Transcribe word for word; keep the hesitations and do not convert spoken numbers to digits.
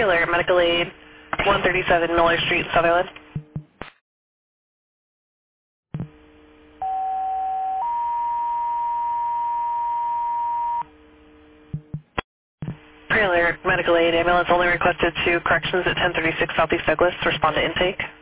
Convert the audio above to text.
Pre-alert, medical aid, one thirty-seven Miller Street, Sutherland. Pre-alert, medical aid, ambulance only requested to corrections at ten thirty-six Southeast Douglas. Respond to intake.